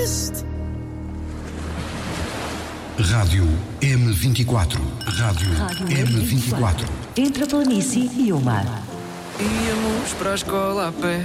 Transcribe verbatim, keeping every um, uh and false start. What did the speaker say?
Rádio M vinte e quatro. Rádio, Rádio M vinte e quatro. Entre a planície e o mar. Íamos para a escola a pé.